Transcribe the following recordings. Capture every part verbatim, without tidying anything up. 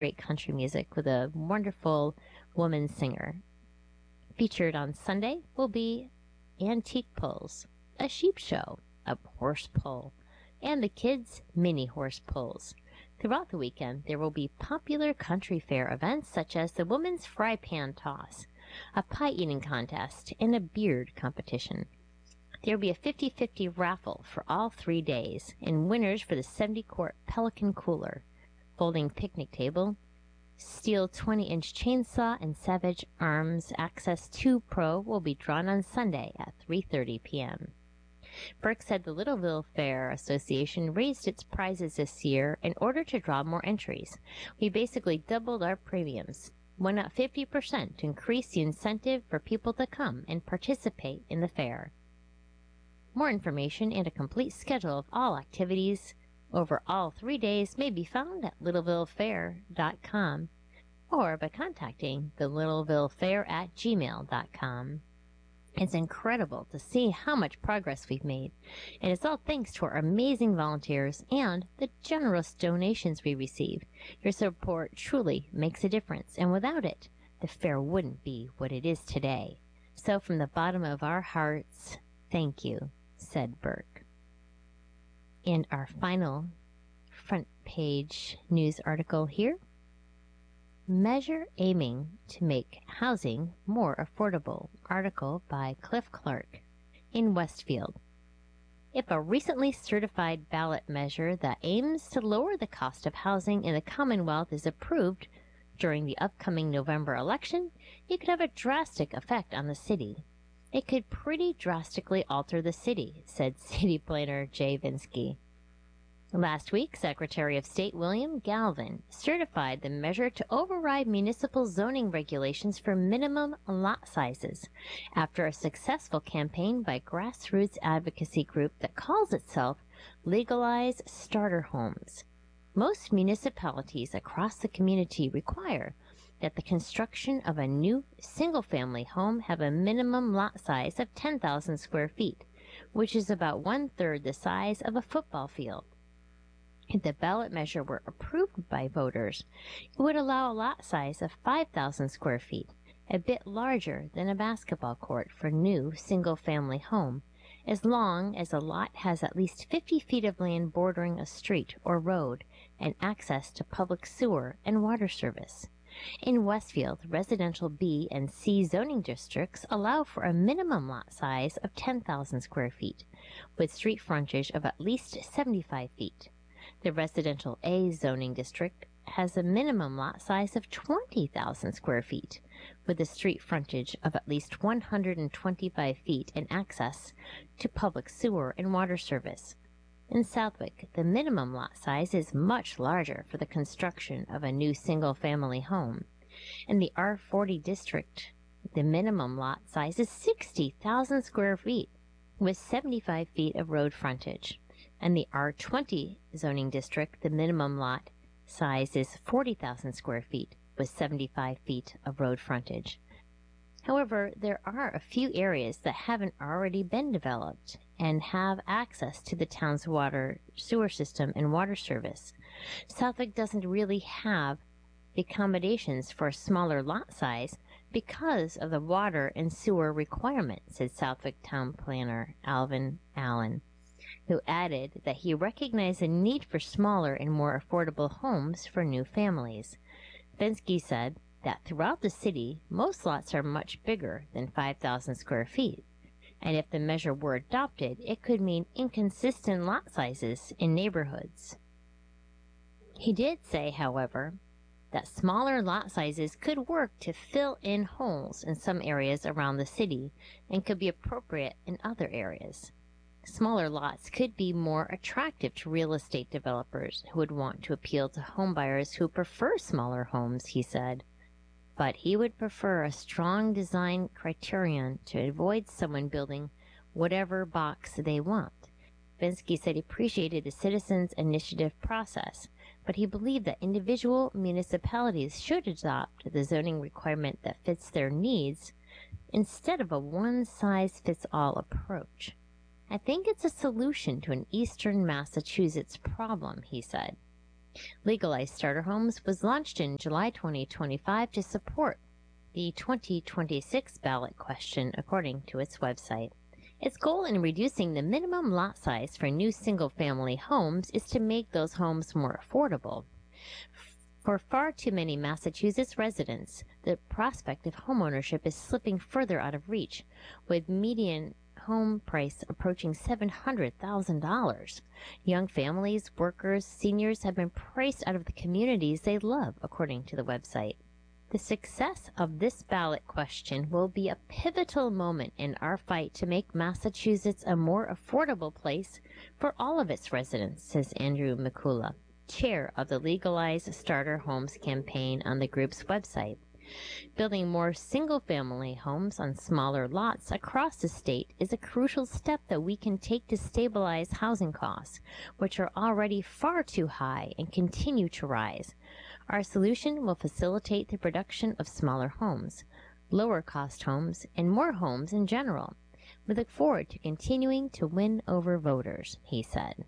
great country music with a wonderful woman singer. Featured on Sunday will be Antique Pulls, a sheep show, a horse pull, and the kids' mini horse pulls. Throughout the weekend, there will be popular country fair events such as the Women's Fry Pan Toss, a pie eating contest, and a beard competition. There will be a fifty-fifty raffle for all three days, and winners for the seventy-quart Pelican Cooler, folding picnic table, Steel twenty-inch chainsaw, and Savage Arms Access two Pro will be drawn on Sunday at three thirty p.m. Burke said the Littleville Fair Association raised its prizes this year in order to draw more entries. We basically doubled our premiums, went up fifty percent to increase the incentive for people to come and participate in the fair. More information and a complete schedule of all activities over all three days may be found at littleville fair dot com or by contacting the littleville fair at gmail dot com. It's incredible to see how much progress we've made, and it's all thanks to our amazing volunteers and the generous donations we receive. Your support truly makes a difference, and without it, the fair wouldn't be what it is today. So from the bottom of our hearts, thank you, said Burke. And our final front page news article here. Measure aiming to make housing more affordable. Article by Cliff Clark in Westfield. If a recently certified ballot measure that aims to lower the cost of housing in the Commonwealth is approved during the upcoming November election, it could have a drastic effect on the city. It could pretty drastically alter the city, said City Planner Jay Vinsky. Last week, Secretary of State William Galvin certified the measure to override municipal zoning regulations for minimum lot sizes after a successful campaign by grassroots advocacy group that calls itself Legalize Starter Homes. Most municipalities across the community require that the construction of a new single-family home have a minimum lot size of ten thousand square feet, which is about one-third the size of a football field. If the ballot measure were approved by voters, it would allow a lot size of five thousand square feet, a bit larger than a basketball court for a new single-family home, as long as a lot has at least fifty feet of land bordering a street or road and access to public sewer and water service. In Westfield, residential B and C zoning districts allow for a minimum lot size of ten thousand square feet, with street frontage of at least seventy-five feet. The residential A zoning district has a minimum lot size of twenty thousand square feet, with a street frontage of at least one hundred twenty-five feet and access to public sewer and water service. In Southwick, the minimum lot size is much larger for the construction of a new single-family home. In the R forty district, the minimum lot size is sixty thousand square feet, with seventy-five feet of road frontage. In the R twenty zoning district, the minimum lot size is forty thousand square feet, with seventy-five feet of road frontage. However, there are a few areas that haven't already been developed and have access to the town's water sewer system and water service. Southwick doesn't really have the accommodations for a smaller lot size because of the water and sewer requirements, said Southwick Town Planner Alvin Allen, who added that he recognized the need for smaller and more affordable homes for new families. Vinsky said that throughout the city, most lots are much bigger than five thousand square feet, and if the measure were adopted, it could mean inconsistent lot sizes in neighborhoods. He did say, however, that smaller lot sizes could work to fill in holes in some areas around the city and could be appropriate in other areas. Smaller lots could be more attractive to real estate developers who would want to appeal to homebuyers who prefer smaller homes, he said. But he would prefer a strong design criterion to avoid someone building whatever box they want. Vinsky said he appreciated the citizens' initiative process, but he believed that individual municipalities should adopt the zoning requirement that fits their needs instead of a one-size-fits-all approach. I think it's a solution to an eastern Massachusetts problem, he said. Legalized Starter Homes was launched in July twenty twenty-five to support the twenty twenty-six ballot question, according to its website. Its goal in reducing the minimum lot size for new single-family homes is to make those homes more affordable. For far too many Massachusetts residents, the prospect of homeownership is slipping further out of reach, with median home price approaching seven hundred thousand dollars. Young families, workers, seniors have been priced out of the communities they love, according to the website. The success of this ballot question will be a pivotal moment in our fight to make Massachusetts a more affordable place for all of its residents, says Andrew Mikula, chair of the Legalized Starter Homes campaign on the group's website. Building more single-family homes on smaller lots across the state is a crucial step that we can take to stabilize housing costs, which are already far too high and continue to rise. Our solution will facilitate the production of smaller homes, lower-cost homes, and more homes in general. We look forward to continuing to win over voters, he said.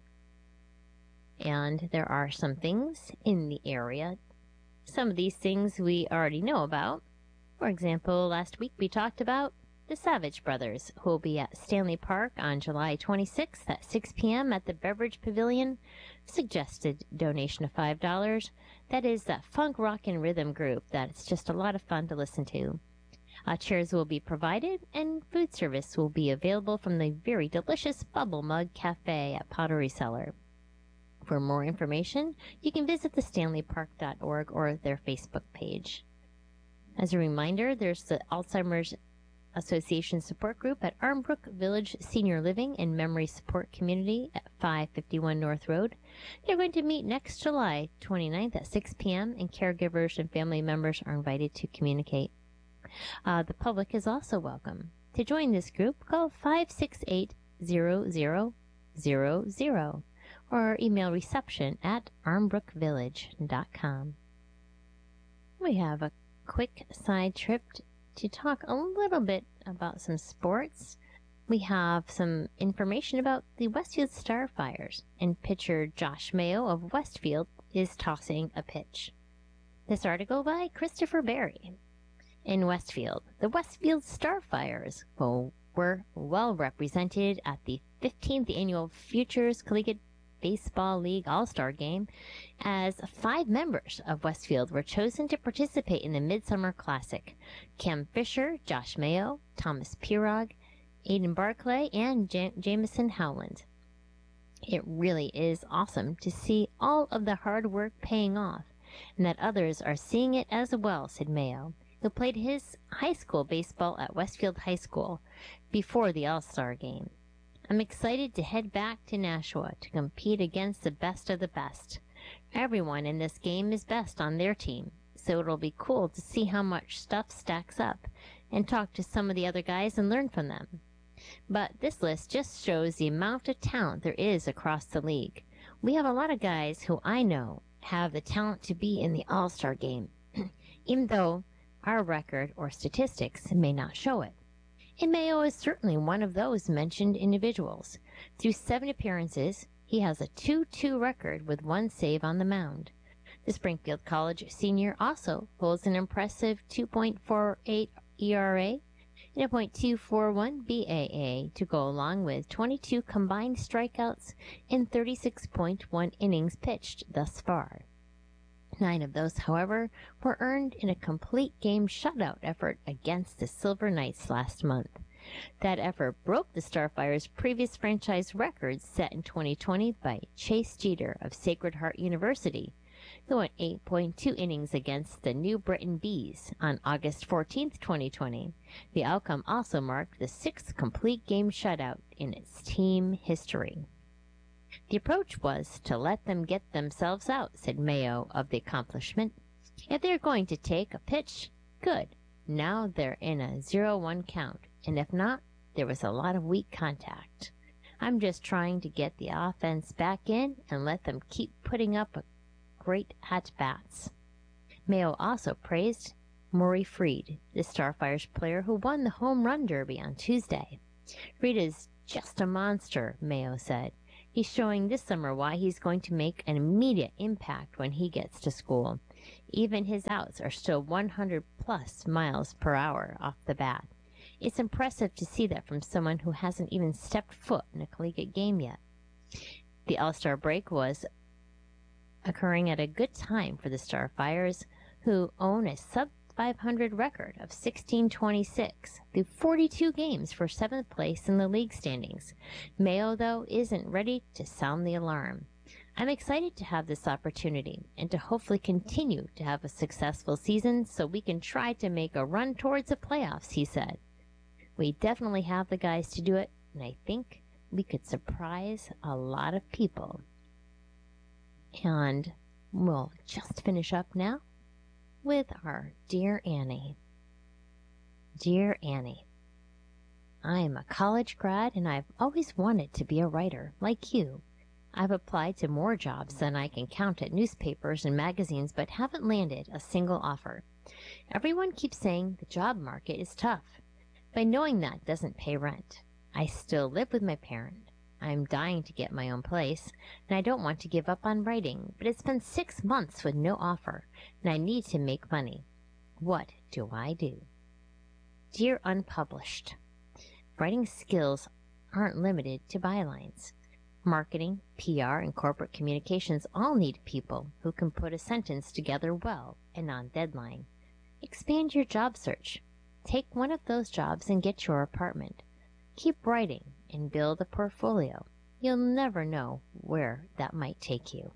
And there are some things in the area. Some of these things we already know about. For example, last week we talked about the Savage Brothers, who will be at Stanley Park on July twenty-sixth at six p.m. at the Beverage Pavilion. Suggested donation of five dollars. That is that funk, rock, and rhythm group that's just a lot of fun to listen to. Uh, chairs will be provided, and food service will be available from the very delicious Bubble Mug Cafe at Pottery Cellar. For more information, you can visit the stanley park dot org or their Facebook page. As a reminder, there's the Alzheimer's Association support group at Armbrook Village Senior Living and Memory Support Community at five fifty-one North Road. They're going to meet next July twenty-ninth at six p.m. and caregivers and family members are invited to communicate. Uh, the public is also welcome. To join this group, call five six eight, zero zero zero zero or email reception at armbrook village dot com. We have a quick side trip to talk a little bit about some sports. We have some information about the Westfield Starfires, and pitcher Josh Mayo of Westfield is tossing a pitch. This article by Christopher Berry. In Westfield, the Westfield Starfires were well represented at the fifteenth Annual Futures Collegiate Baseball League All-Star Game, as five members of Westfield were chosen to participate in the Midsummer Classic. Cam Fisher, Josh Mayo, Thomas Pirog, Aiden Barclay, and J- Jameson Howland. It really is awesome to see all of the hard work paying off, and that others are seeing it as well, said Mayo, who played his high school baseball at Westfield High School before the All-Star Game. I'm excited to head back to Nashua to compete against the best of the best. Everyone in this game is best on their team, so it'll be cool to see how much stuff stacks up and talk to some of the other guys and learn from them. But this list just shows the amount of talent there is across the league. We have a lot of guys who I know have the talent to be in the All-Star game, even though our record or statistics may not show it. And Mayo is certainly one of those mentioned individuals. Through seven appearances, he has a two two record with one save on the mound. The Springfield College senior also holds an impressive two point four eight E R A and a point two four one B A A to go along with twenty-two combined strikeouts and thirty-six point one innings pitched thus far. Nine of those, however, were earned in a complete game shutout effort against the Silver Knights last month. That effort broke the Starfire's previous franchise record set in twenty twenty by Chase Jeter of Sacred Heart University, who went eight point two innings against the New Britain Bees on August fourteenth, twenty twenty. The outcome also marked the sixth complete game shutout in its team history. The approach was to let them get themselves out, said Mayo of the accomplishment. If they're going to take a pitch, good. Now they're in a zero one count, and if not, there was a lot of weak contact. I'm just trying to get the offense back in and let them keep putting up a great at-bats. Mayo also praised Maury Freed, the Starfires player who won the home run derby on Tuesday. Freed is just a monster, Mayo said. He's showing this summer why he's going to make an immediate impact when he gets to school. Even his outs are still one hundred plus miles per hour off the bat. It's impressive to see that from someone who hasn't even stepped foot in a collegiate game yet. The All-Star break was occurring at a good time for the Starfires, who own a sub five hundred record of sixteen twenty-six through forty-two games for seventh place in the league standings. Mayo, though, isn't ready to sound the alarm. I'm excited to have this opportunity and to hopefully continue to have a successful season so we can try to make a run towards the playoffs, he said. We definitely have the guys to do it, and I think we could surprise a lot of people. And we'll just finish up now with our Dear Annie. Dear Annie, I am a college grad and I've always wanted to be a writer, like you. I've applied to more jobs than I can count at newspapers and magazines, but haven't landed a single offer. Everyone keeps saying the job market is tough, but knowing that doesn't pay rent. I still live with my parent. I'm dying to get my own place, and I don't want to give up on writing, but it's been six months with no offer, and I need to make money. What do I do? Dear Unpublished, writing skills aren't limited to bylines. Marketing, P R, and corporate communications all need people who can put a sentence together well and on deadline. Expand your job search. Take one of those jobs and get your apartment. Keep writing and build a portfolio. You'll never know where that might take you.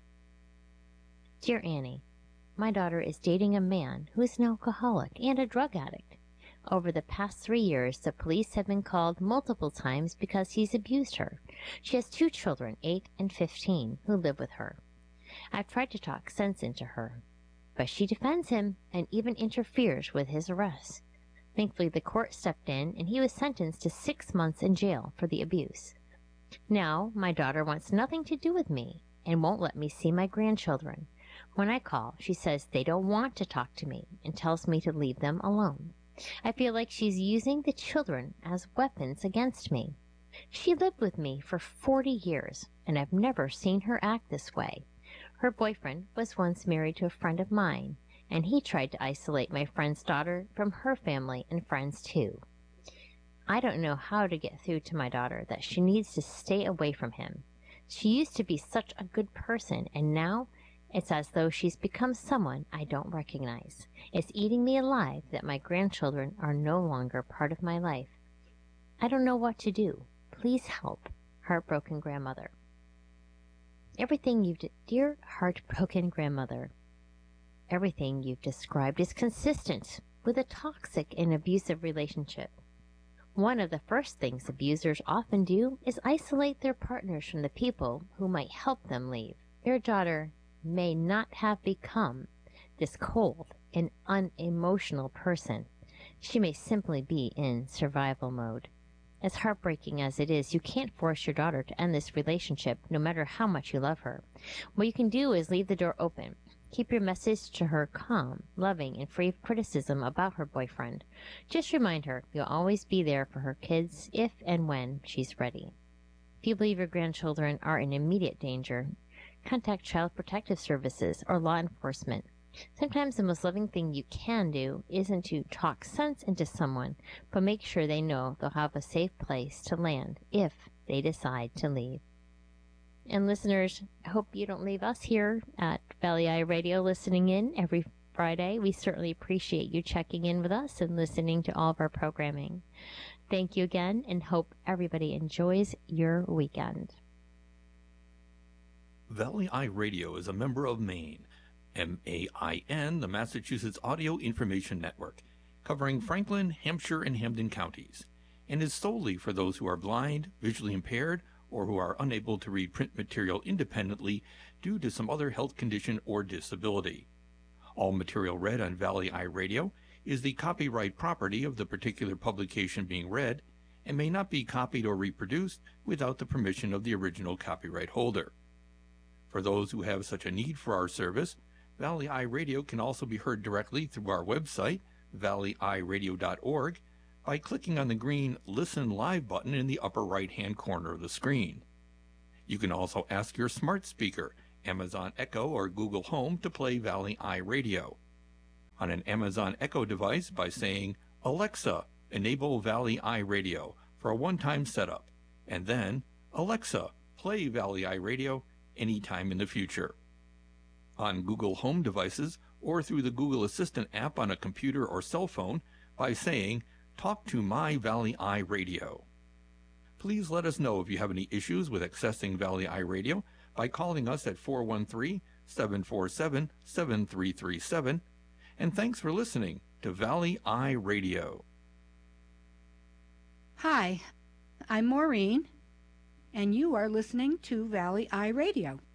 Dear Annie, my daughter is dating a man who is an alcoholic and a drug addict. Over the past three years, the police have been called multiple times because he's abused her. She has two children, eight and fifteen, who live with her. I've tried to talk sense into her, but she defends him and even interferes with his arrest. Thankfully, the court stepped in, and he was sentenced to six months in jail for the abuse. Now, my daughter wants nothing to do with me and won't let me see my grandchildren. When I call, she says they don't want to talk to me and tells me to leave them alone. I feel like she's using the children as weapons against me. She lived with me for forty years, and I've never seen her act this way. Her boyfriend was once married to a friend of mine, and he tried to isolate my friend's daughter from her family and friends too. I don't know how to get through to my daughter that she needs to stay away from him. She used to be such a good person, and now it's as though she's become someone I don't recognize. It's eating me alive that my grandchildren are no longer part of my life. I don't know what to do. Please help. Heartbroken Grandmother. Everything you've de- Dear Heartbroken Grandmother, everything you've described is consistent with a toxic and abusive relationship. One of the first things abusers often do is isolate their partners from the people who might help them leave. Your daughter may not have become this cold and unemotional person. She may simply be in survival mode. As heartbreaking as it is, you can't force your daughter to end this relationship, no matter how much you love her. What you can do is leave the door open. Keep your message to her calm, loving, and free of criticism about her boyfriend. Just remind her you'll always be there for her kids if and when she's ready. If you believe your grandchildren are in immediate danger, contact Child Protective Services or law enforcement. Sometimes the most loving thing you can do isn't to talk sense into someone, but make sure they know they'll have a safe place to land if they decide to leave. And listeners, I hope you don't leave us here at Valley Eye Radio listening in every Friday. We certainly appreciate you checking in with us and listening to all of our programming. Thank you again, and hope everybody enjoys your weekend. Valley Eye Radio is a member of MAIN, M A I N, the Massachusetts Audio Information Network, covering Franklin, Hampshire, and Hampden counties, and is solely for those who are blind, visually impaired, or who are unable to read print material independently due to some other health condition or disability. All material read on Valley Eye Radio is the copyright property of the particular publication being read and may not be copied or reproduced without the permission of the original copyright holder. For those who have such a need for our service, Valley Eye Radio can also be heard directly through our website, valley eye radio dot org, by clicking on the green Listen Live button in the upper right-hand corner of the screen. You can also ask your smart speaker, Amazon Echo or Google Home, to play Valley Eye Radio. On an Amazon Echo device by saying, "Alexa, enable Valley Eye Radio" for a one-time setup, and then, "Alexa, play Valley Eye Radio" anytime in the future. On Google Home devices or through the Google Assistant app on a computer or cell phone by saying, "Talk to my Valley Eye Radio." Please let us know if you have any issues with accessing Valley Eye Radio by calling us at four one three, seven four seven, seven three three seven. And thanks for listening to Valley Eye Radio. Hi, I'm Maureen, and you are listening to Valley Eye Radio.